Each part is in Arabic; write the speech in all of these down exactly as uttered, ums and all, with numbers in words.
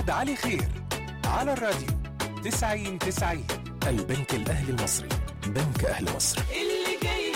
سعد علي خير على الراديو تسعين تسعين. البنك الأهلي المصري، بنك أهل مصر اللي جاي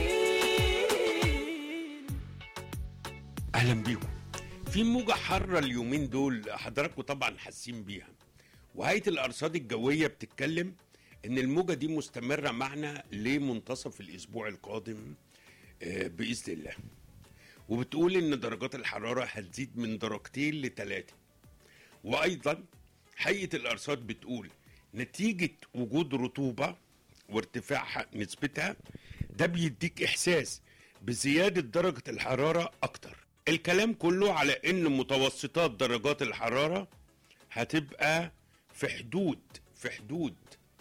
فيه. اهلا بيكم. في موجة حارة اليومين دول حضراتكم طبعا حاسين بيها، وهيئة الارصاد الجوية بتتكلم ان الموجة دي مستمرة معنا لمنتصف الاسبوع القادم باذن الله، وبتقول ان درجات الحرارة هتزيد من درجتين لثلاثة. وايضا هيئة الارصاد بتقول نتيجة وجود رطوبة وارتفاع نسبتها ده بيديك احساس بزيادة درجة الحرارة اكتر. الكلام كله على ان متوسطات درجات الحرارة هتبقى في حدود في حدود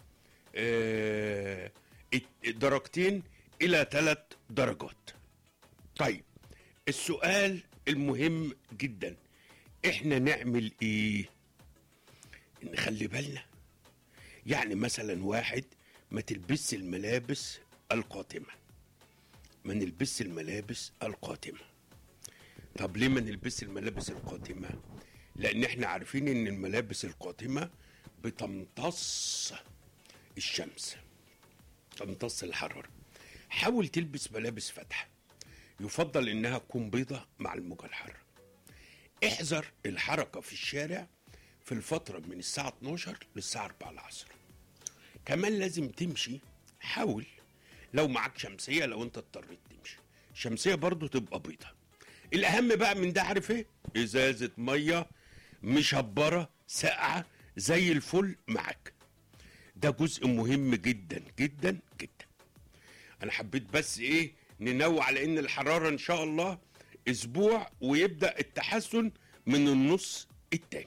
آه درجتين الى ثلاث درجات. طيب السؤال المهم جدا، احنا نعمل ايه؟ نخلي بالنا. يعني مثلا واحد ما تلبس الملابس القاتمة، ما نلبس الملابس القاتمة. طب ليه ما نلبس الملابس القاتمة؟ لان احنا عارفين ان الملابس القاتمة بتمتص الشمس، تمتص الحرارة. حاول تلبس ملابس فاتحة، يفضل انها تكون بيضة مع الموجة الحارة. احذر الحركة في الشارع في الفترة من الساعة اتناشر للساعة أربعة العصر. كمان لازم تمشي، حاول لو معاك شمسية، لو انت اضطريت تمشي شمسية برضو تبقى بيضة. الاهم بقى من ده عارف ايه؟ ازازة مية مشبرة ساقعة زي الفل معاك. ده جزء مهم جدا جدا جدا. انا حبيت بس ايه ننوع على ان الحرارة ان شاء الله اسبوع ويبدأ التحسن من النص التاني.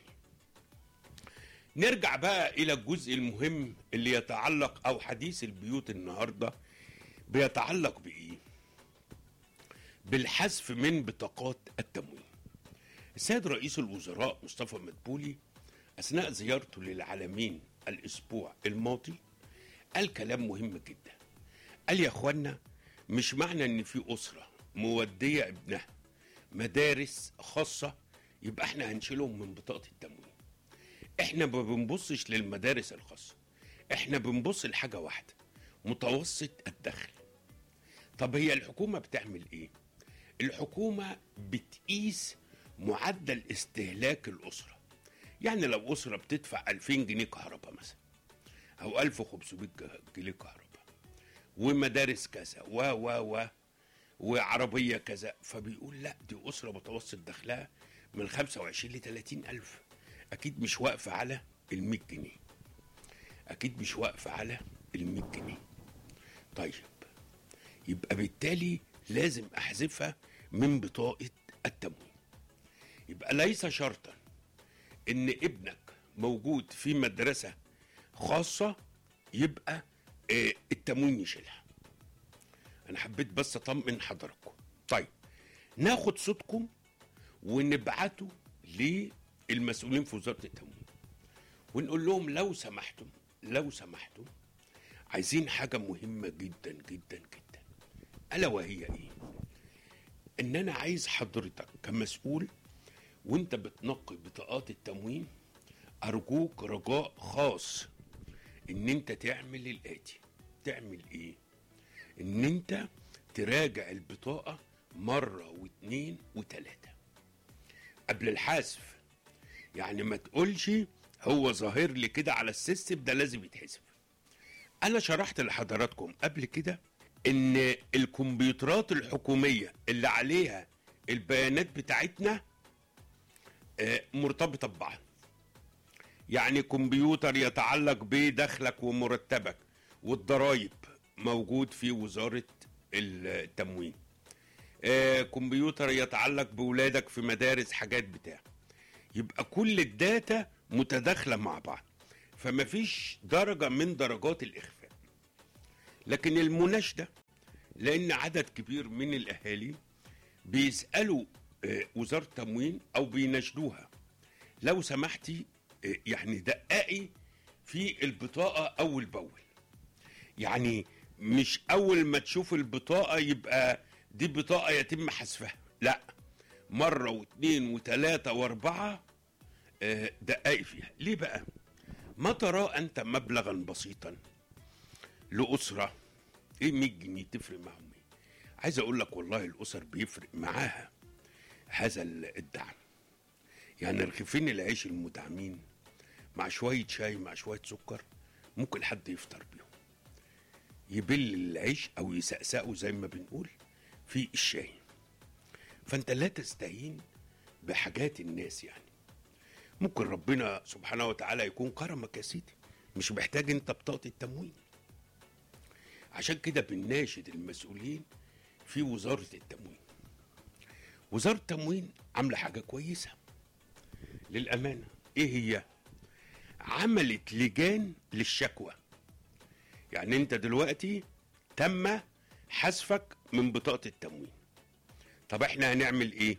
نرجع بقى الى الجزء المهم اللي يتعلق او حديث البيوت النهاردة بيتعلق بايه؟ بالحذف من بطاقات التموين. السيد رئيس الوزراء مصطفى مدبولي اثناء زيارته للعالمين الاسبوع الماضي قال كلام مهم جدا. قال يا اخوانا، مش معنى ان في اسرة مودية ابنها مدارس خاصة يبقى احنا هنشيلهم من بطاقة التموين. احنا ما بنبصش للمدارس الخاصة، احنا بنبص لحاجة واحدة، متوسط الدخل. طب هي الحكومة بتعمل ايه؟ الحكومة بتقيس معدل استهلاك الأسرة. يعني لو أسرة بتدفع ألفين جنيه كهرباء مثلا أو ألف وخمسمائة جنيه كهرباء ومدارس كذا و و و وعربية كذا، فبيقول لا دي أسرة متوسط دخلها من خمسة وعشرين لثلاثين ألف، أكيد مش واقفة على المية جنيه، أكيد مش واقفة على المية جنيه. طيب يبقى بالتالي لازم أحذفها من بطاقة التموين. يبقى ليس شرطا إن ابنك موجود في مدرسة خاصة يبقى اه التموين يشيلها. أنا حبيت بس أطمن حضراتكم. طيب ناخد صوتكم ونبعته للمسؤولين في وزارة التموين ونقول لهم لو سمحتم لو سمحتم عايزين حاجة مهمة جدا جدا جدا، ألا وهي إيه؟ إن أنا عايز حضرتك كمسؤول وإنت بتنقي بطاقات التموين أرجوك رجاء خاص إن أنت تعمل الآتي. تعمل إيه؟ إن أنت تراجع البطاقة مرة واثنين وثلاثة قبل الحذف. يعني ما تقولش هو ظاهر لي كده على السيستم ده لازم يتحذف. أنا شرحت لحضراتكم قبل كده إن الكمبيوترات الحكومية اللي عليها البيانات بتاعتنا مرتبطة ببعض. يعني كمبيوتر يتعلق بدخلك ومرتبك والضرائب موجود في وزارة التموين، كمبيوتر يتعلق بولادك في مدارس حاجات بتاع، يبقى كل الداتا متداخلة مع بعض، فما فيش درجة من درجات الإخفاء. لكن المناشدة، لأن عدد كبير من الأهالي بيسألوا وزارة التموين أو بيناشدوها لو سمحتي يعني دققي في البطاقة أول بأول. يعني مش أول ما تشوف البطاقة يبقى دي بطاقة يتم حذفها، لا، مرة واثنين وثلاثة واربعة آه، دققي فيها ليه بقى. ما ترى انت مبلغا بسيطا لاسره، ايه مية جنيه تفرق معهم ايه؟ عايز اقول لك والله الاسر بيفرق معاها هذا الدعم. يعني رغيفين العيش المدعمين مع شويه شاي مع شويه سكر ممكن حد يفطر بيهم، يبل العيش او يسقسقه زي ما بنقول في الشاي. فانت لا تستهين بحاجات الناس. يعني ممكن ربنا سبحانه وتعالى يكون كرمك يا سيدي، مش محتاج انت بطاقة التموين. عشان كده بنناشد المسؤولين في وزارة التموين. وزارة التموين عاملة حاجة كويسة للأمانة. ايه هي؟ عملت لجان للشكوى. يعني انت دلوقتي تم حذفك من بطاقة التموين، طب احنا هنعمل ايه؟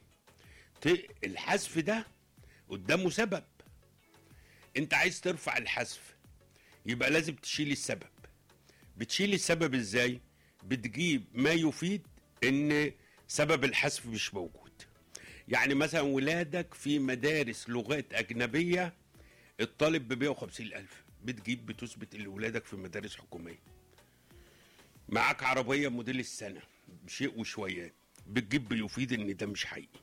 الحذف ده قدامه سبب. انت عايز ترفع الحذف يبقى لازم تشيل السبب. بتشيل السبب ازاي؟ بتجيب ما يفيد ان سبب الحذف مش موجود. يعني مثلا ولادك في مدارس لغات اجنبية الطالب ب مية وخمسين الف، بتجيب بتثبت ان ولادك في مدارس حكومية. معاك عربية موديل السنة بشيء وشويات، بتجيب بيفيد ان ده مش حقيقي.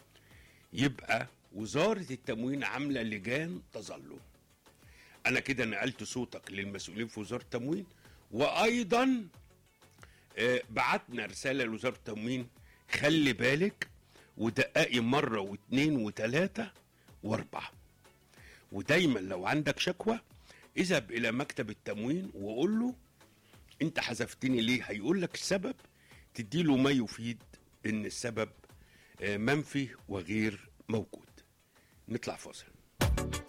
يبقى وزارة التموين عاملة لجان تظلم. انا كده نقلت صوتك للمسؤولين في وزارة التموين، وايضا آه بعتنا رسالة لوزارة التموين خلي بالك ودققي مرة واثنين وثلاثة واربعة. ودايما لو عندك شكوى اذهب الى مكتب التموين وقول له انت حذفتني ليه، هيقول لك السبب، تديله ما يفيد ان السبب آه منفي وغير موجود. نطلع فاصل.